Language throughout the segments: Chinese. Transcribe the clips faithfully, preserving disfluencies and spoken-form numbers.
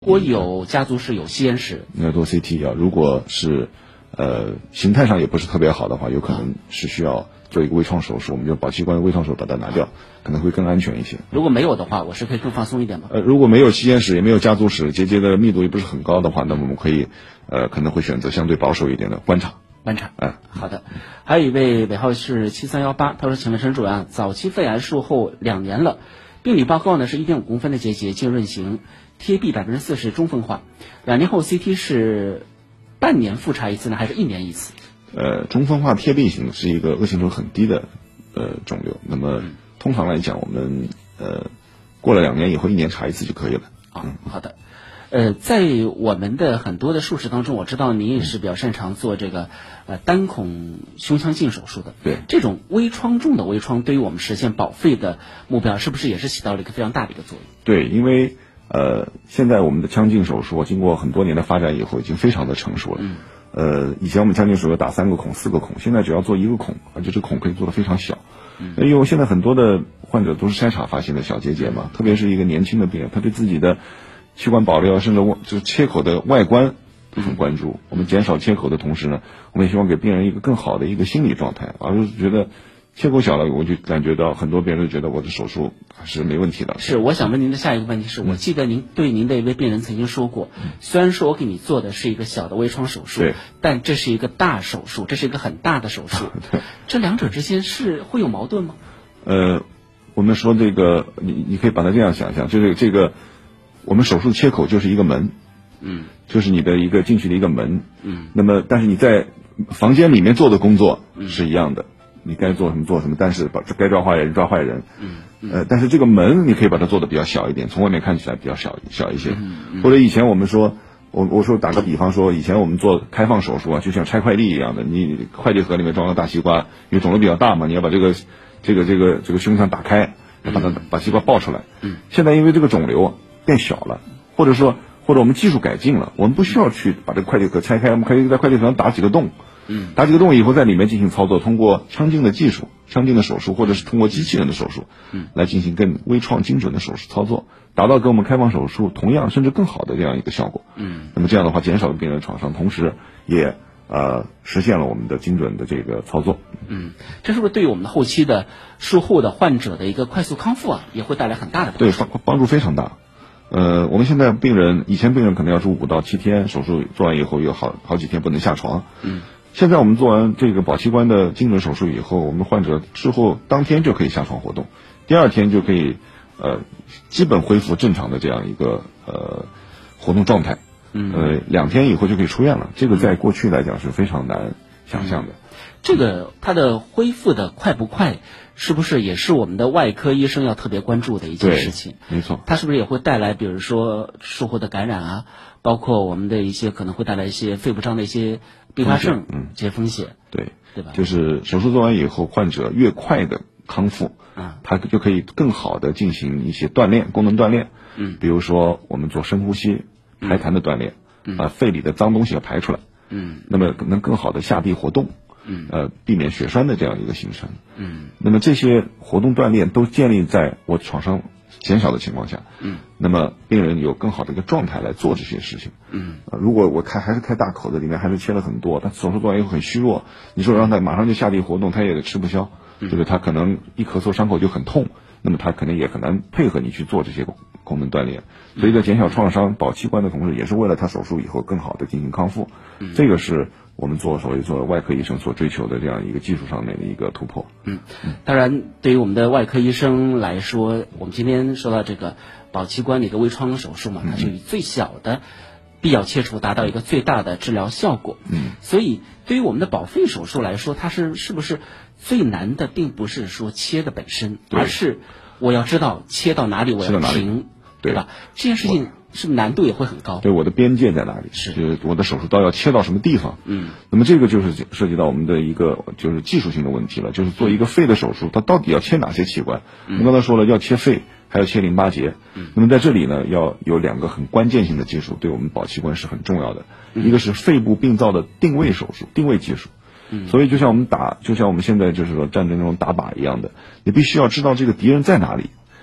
如果有家族史有吸烟史， 应该做 C T 啊。如果是呃形态上也不是特别好的话，有可能是需要做一个微创手术，我们就保气管的微创手术把它拿掉，可能会更安全一些。 如果没有的话，我是可以更放松一点吗？ 呃，如果没有吸烟史，也没有家族史，结节的密度也不是很高的话，那么我们可以呃可能会选择相对保守一点的观察。 观察， 嗯， 好的。还有一位尾号是七三一八，他说：“请问陈主任，早期肺癌术后两年了，病理报告呢是一点五公分的结节，浸润型，贴壁百分之四十中分化，两年后 C T 是半年复查一次呢，还是一年一次？” 呃，中分化贴壁型是一个恶性度很低的呃肿瘤，那么通常来讲，我们呃过了两年以后，一年查一次就可以了。 啊、嗯，好的。呃，在我们的很多的术式当中，我知道您也是比较擅长做这个呃单孔胸腔镜手术的。 对， 这种微创重的微创，对于我们实现保肺的目标，是不是也是起到了一个非常大的一个作用？ 对，因为呃，现在我们的腔镜手术经过很多年的发展以后，已经非常的成熟了。嗯。呃，以前我们腔镜手术打三个孔、四个孔，现在只要做一个孔，而且这孔可以做得非常小。嗯。因为现在很多的患者都是筛查发现的小结节嘛，特别是一个年轻的病人，他对自己的气管保留甚至就是切口的外观都很关注。我们减少切口的同时呢，我们也希望给病人一个更好的一个心理状态，而不是觉得切口小了，我就感觉到很多病人都觉得我的手术还是没问题的。 是，我想问您的下一个问题是，我记得您对您的一位病人曾经说过，虽然说我给你做的是一个小的微创手术， 对， 但这是一个大手术，这是一个很大的手术， 对， 这两者之间是会有矛盾吗？ 呃，我们说这个，你你可以把它这样想象，就是这个。我们手术切口就是一个门，嗯，就是你的一个进去的一个门，嗯，那么但是你在房间里面做的工作是一样的，嗯、你该做什么做什么，但是把该抓坏人抓坏人，嗯，嗯呃，但是这个门你可以把它做的比较小一点，从外面看起来比较小小一些，嗯嗯、或者以前我们说，我我说打个比方说，以前我们做开放手术啊，就像拆快递一样的，你快递盒里面装个大西瓜，因为肿瘤比较大嘛，你要把这个这个这个这个胸腔打开，把它把西瓜抱出来，嗯，现在因为这个肿瘤变小了，或者说，或者我们技术改进了，我们不需要去把这个快递盒拆开，我们可以在快递盒上打几个洞，嗯，打几个洞以后在里面进行操作，通过腔镜的技术、腔镜的手术，或者是通过机器人的手术，嗯，来进行更微创精准的手术操作，达到跟我们开放手术同样甚至更好的这样一个效果，嗯，那么这样的话，减少了病人的创伤，同时也呃实现了我们的精准的这个操作， 嗯，这是不是对于我们的后期的术后的患者的一个快速康复啊，也会带来很大的帮助？ 对，帮帮助非常大。呃，我们现在病人，以前病人可能要住五到七天，手术做完以后有好好几天不能下床。嗯，现在我们做完这个保气管的精准手术以后，我们患者之后当天就可以下床活动，第二天就可以呃基本恢复正常的这样一个呃活动状态。嗯，呃，两天以后就可以出院了。这个在过去来讲是非常难想象的。 嗯、这个它的恢复的快不快？是不是也是我们的外科医生要特别关注的一件事情？ 没错， 它是不是也会带来，比如说术后的感染啊，包括我们的一些可能会带来一些肺部上的一些并发症，嗯，这些风险， 对对吧？ 就是手术做完以后，患者越快的康复，啊，他就可以更好的进行一些锻炼，功能锻炼，嗯，比如说我们做深呼吸、排痰的锻炼，嗯，把肺里的脏东西要排出来，嗯，那么能更好的下地活动。嗯，呃，避免血栓的这样一个形成。嗯，那么这些活动锻炼都建立在我创伤减少的情况下。嗯，那么病人有更好的一个状态来做这些事情。嗯，呃、如果我开还是开大口的，里面还是切了很多，他手术做完以后很虚弱，你说让他马上就下地活动，他也吃不消。嗯，就是他可能一咳嗽伤口就很痛，那么他肯定也很难配合你去做这些功能锻炼。所以在减小创伤、保气管的同时，也是为了他手术以后更好的进行康复。嗯，这个是我们做所谓做外科医生所追求的这样一个技术上面的一个突破。 嗯，当然，对于我们的外科医生来说，我们今天说到这个保气管的一个微创手术嘛，它是以最小的必要切除达到一个最大的治疗效果。嗯，所以对于我们的保肺手术来说，它是是不是最难的，并不是说切的本身，而是我要知道切到哪里我要停，对吧？这件事情是不是难度也会很高？ 对，我的边界在哪里？是，就是我的手术刀要切到什么地方？嗯，那么这个就是涉及到我们的一个就是技术性的问题了，就是做一个肺的手术，它到底要切哪些器官？我们刚才说了，要切肺，还要切淋巴结。嗯，那么在这里呢，要有两个很关键性的技术，对我们保气管是很重要的。一个是肺部病灶的定位手术，定位技术。嗯，所以就像我们打，就像我们现在就是说战争中打靶一样的，你必须要知道这个敌人在哪里。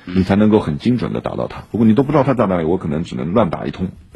你才能够很精准的打到它。如果你都不知道它在哪里，我可能只能乱打一通。